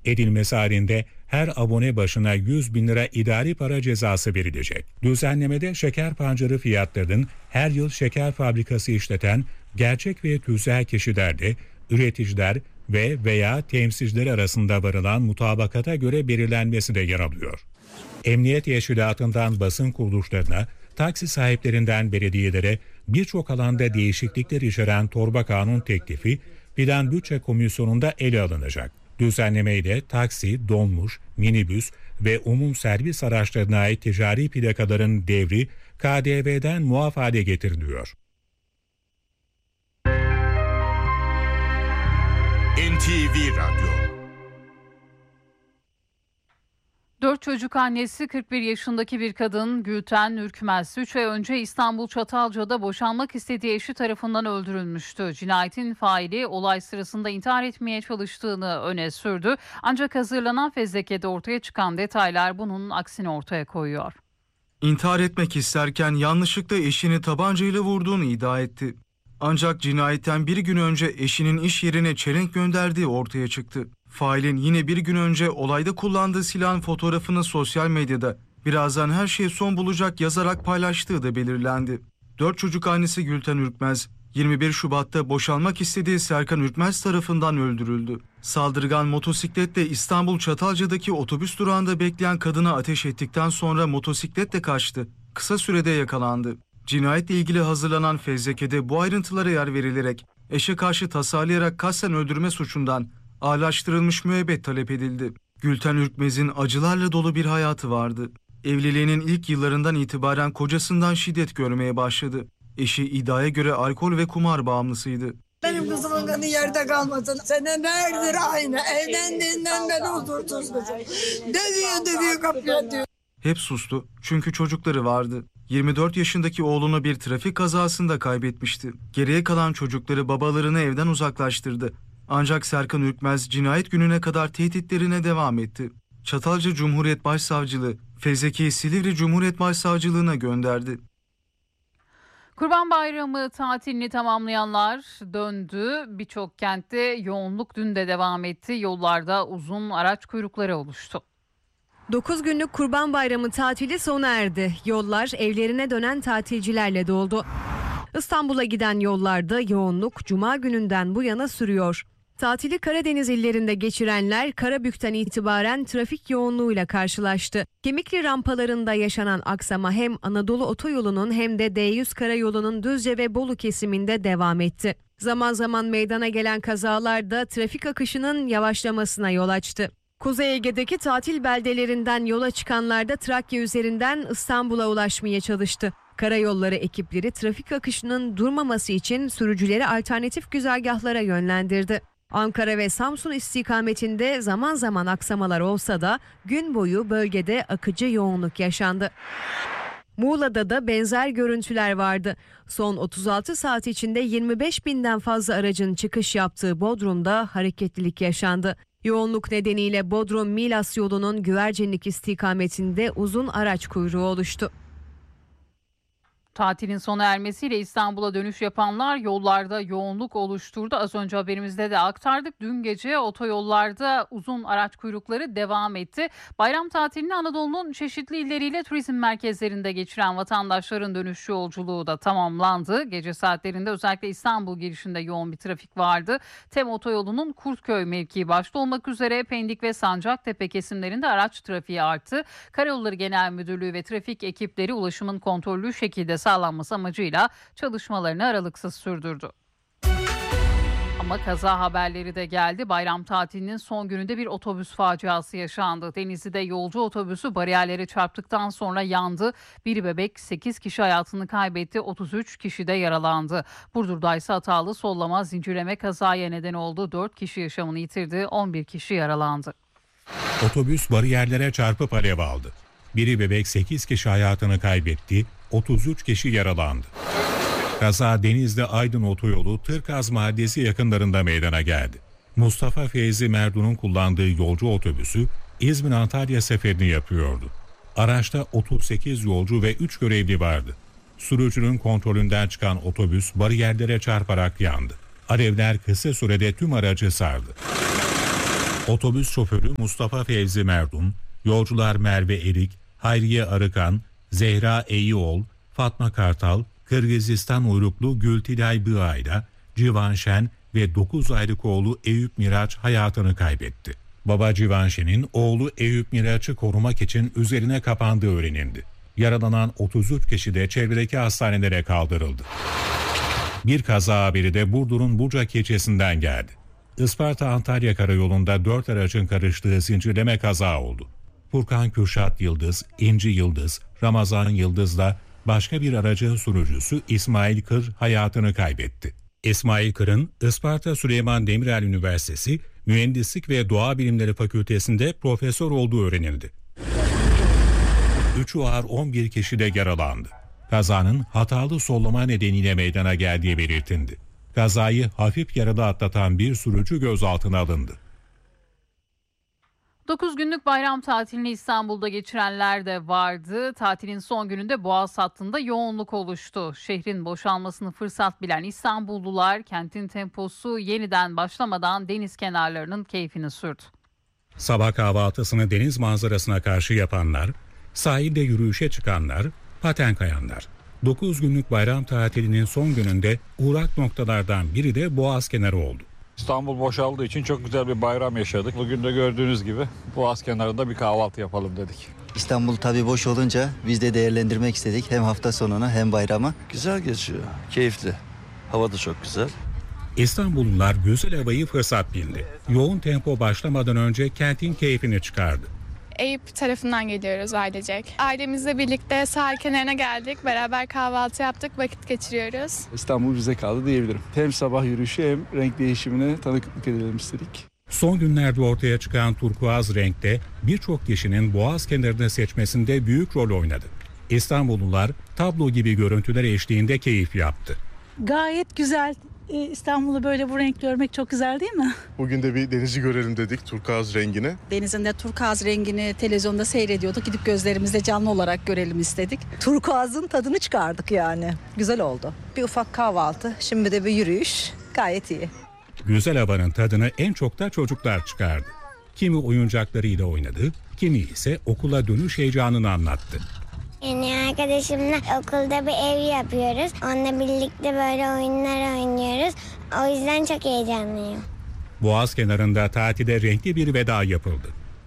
Edilmesi halinde her abone başına 100 bin lira idari para cezası verilecek. Düzenlemede şeker pancarı fiyatlarının her yıl şeker fabrikası işleten gerçek ve tüzel kişilerle üreticiler ve veya temsilciler arasında varılan mutabakata göre belirlenmesi de yer alıyor. Emniyet teşkilatından basın kuruluşlarına, taksi sahiplerinden belediyelere birçok alanda değişiklikler içeren torba kanun teklifi Plan Bütçe Komisyonu'nda ele alınacak. Düzenlemeyle taksi, dolmuş, minibüs ve umum servis araçlarına ait ticari plakaların devri KDV'den muaf hale getiriliyor. NTV Radyo. 4 çocuk annesi 41 yaşındaki bir kadın Gülten Ürkmez 3 ay önce İstanbul Çatalca'da boşanmak istediği eşi tarafından öldürülmüştü. Cinayetin faili olay sırasında intihar etmeye çalıştığını öne sürdü. Ancak hazırlanan fezlekede ortaya çıkan detaylar bunun aksini ortaya koyuyor. İntihar etmek isterken yanlışlıkla eşini tabancayla vurduğunu iddia etti. Ancak cinayetten bir gün önce eşinin iş yerine çelenk gönderdiği ortaya çıktı. Failin yine bir gün önce olayda kullandığı silahın fotoğrafını sosyal medyada birazdan her şey son bulacak yazarak paylaştığı da belirlendi. 4 çocuk annesi Gülten Ürkmez, 21 Şubat'ta boşanmak istediği Serkan Ürkmez tarafından öldürüldü. Saldırgan motosikletle İstanbul Çatalca'daki otobüs durağında bekleyen kadına ateş ettikten sonra motosikletle kaçtı. Kısa sürede yakalandı. Cinayetle ilgili hazırlanan fezlekede bu ayrıntılara yer verilerek eşe karşı tasarlayarak kasten öldürme suçundan ağırlaştırılmış müebbet talep edildi. Gülten Ürkmez'in acılarla dolu bir hayatı vardı. Evliliğinin ilk yıllarından itibaren kocasından şiddet görmeye başladı. Eşi iddiaya göre alkol ve kumar bağımlısıydı. Benim kızımın kanı yerde kalmasın. Senelerdir aynı. Evlendiğinden beri huzursuz kızım. Dövüyor kapıyor diyor. Hep sustu çünkü çocukları vardı. 24 yaşındaki oğlunu bir trafik kazasında kaybetmişti. Geriye kalan çocukları babalarını evden uzaklaştırdı. Ancak Serkan Ürkmez cinayet gününe kadar tehditlerine devam etti. Çatalca Cumhuriyet Başsavcılığı fezlekeyi Silivri Cumhuriyet Başsavcılığına gönderdi. Kurban Bayramı tatilini tamamlayanlar döndü. Birçok kentte yoğunluk dün de devam etti. Yollarda uzun araç kuyrukları oluştu. 9 günlük Kurban Bayramı tatili sona erdi. Yollar evlerine dönen tatilcilerle doldu. İstanbul'a giden yollarda yoğunluk Cuma gününden bu yana sürüyor. Tatili Karadeniz illerinde geçirenler Karabük'ten itibaren trafik yoğunluğuyla karşılaştı. Kemikli rampalarında yaşanan aksama hem Anadolu Otoyolu'nun hem de D100 Karayolu'nun Düzce ve Bolu kesiminde devam etti. Zaman zaman meydana gelen kazalar da trafik akışının yavaşlamasına yol açtı. Kuzey Ege'deki tatil beldelerinden yola çıkanlar da Trakya üzerinden İstanbul'a ulaşmaya çalıştı. Karayolları ekipleri trafik akışının durmaması için sürücüleri alternatif güzergahlara yönlendirdi. Ankara ve Samsun istikametinde zaman zaman aksamalar olsa da gün boyu bölgede akıcı yoğunluk yaşandı. Muğla'da da benzer görüntüler vardı. Son 36 saat içinde 25 binden fazla aracın çıkış yaptığı Bodrum'da hareketlilik yaşandı. Yoğunluk nedeniyle Bodrum-Milas yolunun Güvercinlik istikametinde uzun araç kuyruğu oluştu. Tatilin sona ermesiyle İstanbul'a dönüş yapanlar yollarda yoğunluk oluşturdu. Az önce haberimizde de aktardık. Dün gece otoyollarda uzun araç kuyrukları devam etti. Bayram tatilini Anadolu'nun çeşitli illeriyle turizm merkezlerinde geçiren vatandaşların dönüş yolculuğu da tamamlandı. Gece saatlerinde özellikle İstanbul girişinde yoğun bir trafik vardı. TEM otoyolunun Kurtköy mevkii başta olmak üzere Pendik ve Sancaktepe kesimlerinde araç trafiği arttı. Karayolları Genel Müdürlüğü ve trafik ekipleri ulaşımın kontrollü şekilde sağlanması amacıyla çalışmalarını aralıksız sürdürdü. Ama kaza haberleri de geldi. Bayram tatilinin son gününde bir otobüs faciası yaşandı. Denizli'de yolcu otobüsü bariyerlere çarptıktan sonra yandı. Bir bebek 8 kişi hayatını kaybetti. 33 kişi de yaralandı. Burdur'da ise hatalı sollama zincirleme kazaya neden oldu. 4 kişi yaşamını yitirdi. 11 kişi yaralandı. Otobüs bariyerlere çarpıp alev aldı. Biri bebek 8 kişi hayatını kaybetti. 33 kişi yaralandı. Kaza Denizli Aydın Otoyolu Tırkaz Mahallesi yakınlarında meydana geldi. Mustafa Feyzi Merdun'un kullandığı yolcu otobüsü İzmir-Antalya seferini yapıyordu. Araçta 38 yolcu ve 3 görevli vardı. Sürücünün kontrolünden çıkan otobüs bariyerlere çarparak yandı. Alevler kısa sürede tüm aracı sardı. Otobüs şoförü Mustafa Fevzi Merdun, yolcular Merve Erik, Hayriye Arıkan, Zehra Eyioğlu, Fatma Kartal, Kırgızistan uyruklu Gültilay Bığayda, Civan Şen ve 9 aylık oğlu Eyüp Miraç hayatını kaybetti. Baba Civan Şen'in oğlu Eyüp Miraç'ı korumak için üzerine kapandığı öğrenildi. Yaralanan 33 kişi de çevredeki hastanelere kaldırıldı. Bir kaza haberi de Burdur'un Bucak ilçesinden geldi. Isparta-Antalya karayolunda 4 aracın karıştığı zincirleme kaza oldu. Furkan Kürşat Yıldız, İnci Yıldız, Ramazan Yıldız'la başka bir aracın sürücüsü İsmail Kır hayatını kaybetti. İsmail Kır'ın Isparta Süleyman Demirel Üniversitesi Mühendislik ve Doğa Bilimleri Fakültesi'nde profesör olduğu öğrenildi. 3'ü ağır 11 kişi de yaralandı. Kazanın hatalı sollama nedeniyle meydana geldiği belirtildi. Kazayı hafif yaralı atlatan bir sürücü gözaltına alındı. 9 günlük bayram tatilini İstanbul'da geçirenler de vardı. Tatilin son gününde Boğaz hattında yoğunluk oluştu. Şehrin boşalmasını fırsat bilen İstanbullular kentin temposu yeniden başlamadan deniz kenarlarının keyfini sürdü. Sabah kahvaltısını deniz manzarasına karşı yapanlar, sahilde yürüyüşe çıkanlar, paten kayanlar. 9 günlük bayram tatilinin son gününde uğrak noktalardan biri de Boğaz kenarı oldu. İstanbul boşaldığı için çok güzel bir bayram yaşadık. Bugün de gördüğünüz gibi Boğaz kenarında bir kahvaltı yapalım dedik. İstanbul tabii boş olunca biz de değerlendirmek istedik. Hem hafta sonuna hem bayrama. Güzel geçiyor, keyifli. Hava da çok güzel. İstanbullular güzel havayı fırsat bildi. Yoğun tempo başlamadan önce kentin keyfini çıkardı. Eyüp tarafından geliyoruz ailecek. Ailemizle birlikte sahil kenarına geldik. Beraber kahvaltı yaptık, vakit geçiriyoruz. İstanbul bize kaldı diyebilirim. Hem sabah yürüyüşü hem renk değişimine tanıklık edelim istedik. Son günlerde ortaya çıkan turkuaz renkte birçok kişinin Boğaz kenarını seçmesinde büyük rol oynadı. İstanbullular tablo gibi görüntüler eşliğinde keyif yaptı. Gayet güzel. İstanbul'u böyle bu renk görmek çok güzel değil mi? Bugün de bir denizi görelim dedik, turkuaz rengini. Denizin de turkuaz rengini televizyonda seyrediyorduk. Gidip gözlerimizle canlı olarak görelim istedik. Turkuazın tadını çıkardık yani. Güzel oldu. Bir ufak kahvaltı, şimdi de bir yürüyüş. Gayet iyi. Güzel havanın tadını en çok da çocuklar çıkardı. Kimi oyuncaklarıyla oynadı, kimi ise okula dönüş heyecanını anlattı. Yani arkadaşımla okulda bir ev yapıyoruz. Onunla birlikte böyle oyunlar oynuyoruz. O yüzden çok heyecanlıyım. Boğaz kenarında tatilde renkli bir veda yapıldı.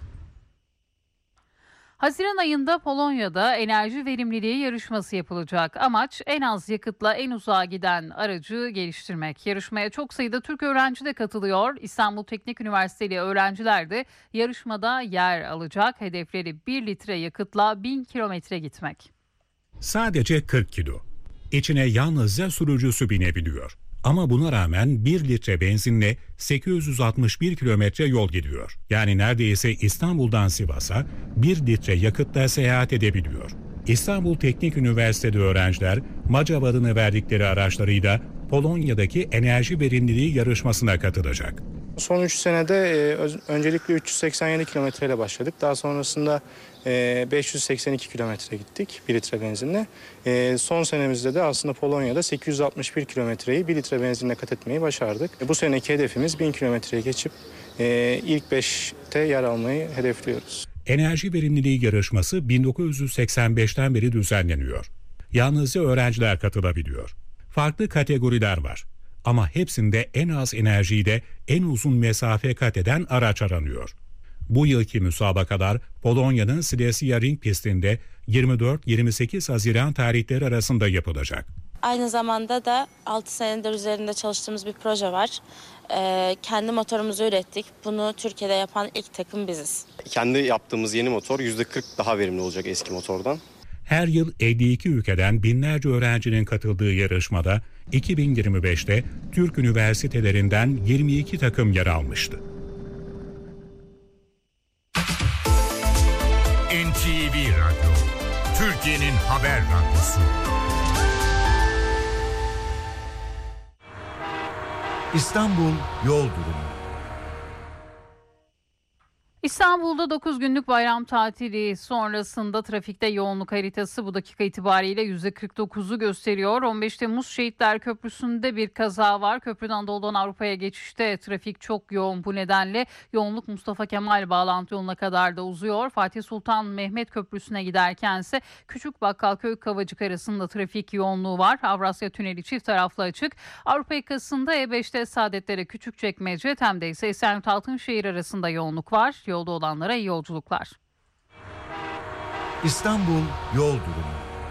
Haziran ayında Polonya'da enerji verimliliği yarışması yapılacak. Amaç en az yakıtla en uzağa giden aracı geliştirmek. Yarışmaya çok sayıda Türk öğrenci de katılıyor. İstanbul Teknik Üniversiteli öğrenciler de yarışmada yer alacak. Hedefleri 1 litre yakıtla 1000 kilometre gitmek. Sadece 40 kilo. İçine yalnızca sürücüsü binebiliyor. Ama buna rağmen 1 litre benzinle 861 kilometre yol gidiyor. Yani neredeyse İstanbul'dan Sivas'a 1 litre yakıtla seyahat edebiliyor. İstanbul Teknik Üniversiteli öğrenciler Macav adını verdikleri araçlarıyla Polonya'daki enerji verimliliği yarışmasına katılacak. Son 3 senede öncelikle 387 kilometreyle başladık. Daha sonrasında 582 kilometre gittik 1 litre benzinle. Son senemizde de aslında Polonya'da 861 kilometreyi 1 litre benzinle kat etmeyi başardık. Bu seneki hedefimiz 1000 kilometreye geçip ilk 5'te yer almayı hedefliyoruz. Enerji verimliliği yarışması 1985'ten beri düzenleniyor. Yalnızca öğrenciler katılabiliyor. Farklı kategoriler var. Ama hepsinde en az enerjiyle en uzun mesafe kat eden araç aranıyor. Bu yılki müsabakalar Polonya'nın Silesia Ring pistinde 24-28 Haziran tarihleri arasında yapılacak. Aynı zamanda da 6 senedir üzerinde çalıştığımız bir proje var. Kendi motorumuzu ürettik. Bunu Türkiye'de yapan ilk takım biziz. Kendi yaptığımız yeni motor %40 daha verimli olacak eski motordan. Her yıl 52 ülkeden binlerce öğrencinin katıldığı yarışmada 2025'te Türk üniversitelerinden 22 takım yer almıştı. NTV Radyo, Türkiye'nin haber radyosu. İstanbul yol durumu. İstanbul'da 9 günlük bayram tatili sonrasında trafikte yoğunluk haritası bu dakika itibariyle %49'u gösteriyor. 15 Temmuz Şehitler Köprüsü'nde bir kaza var. Köprüden Anadolu'dan Avrupa'ya geçişte trafik çok yoğun. Bu nedenle yoğunluk Mustafa Kemal bağlantı yoluna kadar da uzuyor. Fatih Sultan Mehmet Köprüsü'ne giderkense Küçük Bakkalköy Kavacık arasında trafik yoğunluğu var. Avrasya Tüneli çift taraflı açık. Avrupa yakasında E5'te Saadetlere Küçükçekmece, Tem'de ise Esenyurt Altınşehir arasında yoğunluk var. Yolda olanlara iyi yolculuklar. İstanbul yol durumu.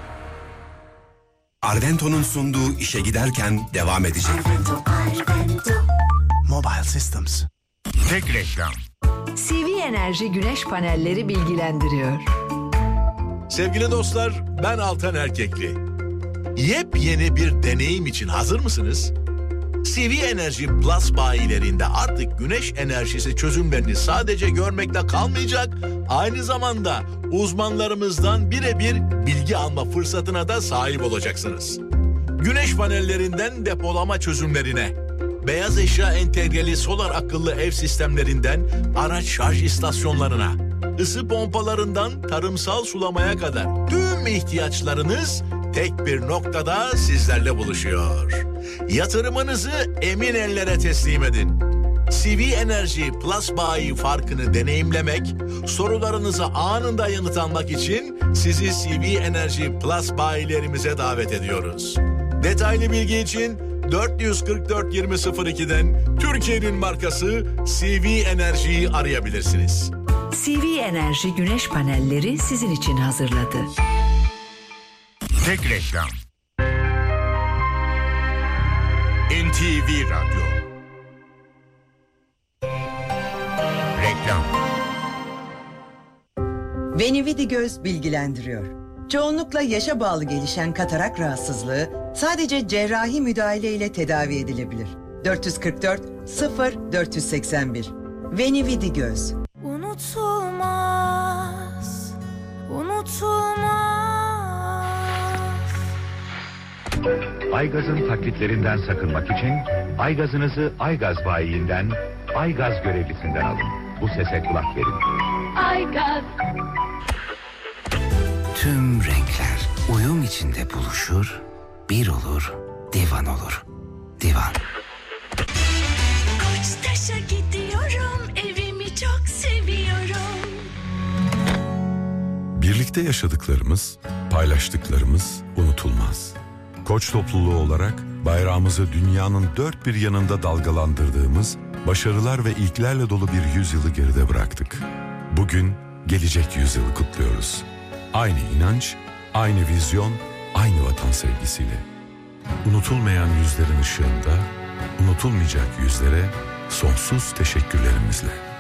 Arvento'nun sunduğu işe giderken devam edecek. Arvento. Mobile Systems. Tek reklam. CV Enerji güneş panelleri bilgilendiriyor. Sevgili dostlar, ben Altan Erkekli. Yepyeni bir deneyim için hazır mısınız? CV Enerji Plus bayilerinde artık güneş enerjisi çözümlerini sadece görmekle kalmayacak, aynı zamanda uzmanlarımızdan birebir bilgi alma fırsatına da sahip olacaksınız. Güneş panellerinden depolama çözümlerine, beyaz eşya entegreli solar akıllı ev sistemlerinden araç şarj istasyonlarına, ısı pompalarından tarımsal sulamaya kadar tüm ihtiyaçlarınız tek bir noktada sizlerle buluşuyor. Yatırımınızı emin ellere teslim edin. CV Enerji Plus bayi farkını deneyimlemek, sorularınıza anında yanıt almak için sizi CV Enerji Plus bayilerimize davet ediyoruz. Detaylı bilgi için 444 2002'den Türkiye'nin markası CV Enerji'yi arayabilirsiniz. CV Enerji güneş panelleri sizin için hazırladı. Tek reklam. NTV Radyo. Reklam. Venividigöz bilgilendiriyor. Çoğunlukla yaşa bağlı gelişen katarak rahatsızlığı sadece cerrahi müdahale ile tedavi edilebilir. 444 0481. Venividigöz. Unutulmaz, unutulmaz. Aygaz'ın taklitlerinden sakınmak için Aygaz'ınızı Aygaz bayiinden, Aygaz görevlisinden alın. Bu sese kulak verin. Aygaz. Tüm renkler uyum içinde buluşur, bir olur, divan olur. Divan. Koçtaş'a gidiyorum, evimi çok seviyorum. Birlikte yaşadıklarımız, paylaştıklarımız unutulmaz. Koç topluluğu olarak bayrağımızı dünyanın dört bir yanında dalgalandırdığımız başarılar ve ilklerle dolu bir yüzyılı geride bıraktık. Bugün gelecek yüzyılı kutluyoruz. Aynı inanç, aynı vizyon, aynı vatan sevgisiyle. Unutulmayan yüzlerin ışığında, unutulmayacak yüzlere sonsuz teşekkürlerimizle.